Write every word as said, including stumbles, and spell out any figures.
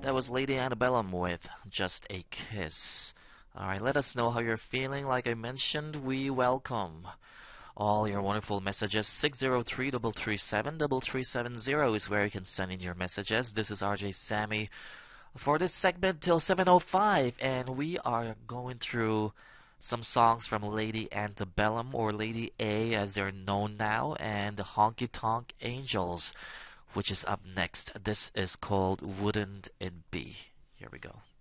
That was Lady Antebellum with Just a Kiss. Alright, let us know how you're feeling. Like I mentioned, we welcome all your wonderful messages. six zero three, three three seven, three three seven zero is where you can send in your messages. This is R J Sammy for this segment till seven oh five, and we are going through some songs from Lady Antebellum, or Lady A as they're known now, and the Honky Tonk Angels, which is up next. This is called Wouldn't It Be. Here we go.